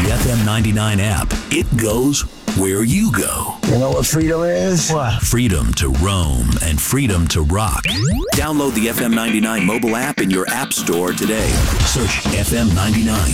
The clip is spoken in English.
FM 99 app. It goes where you go. You know what freedom is? What? Freedom to roam and freedom to rock. Download the FM 99 mobile app in your app store today. Search FM 99.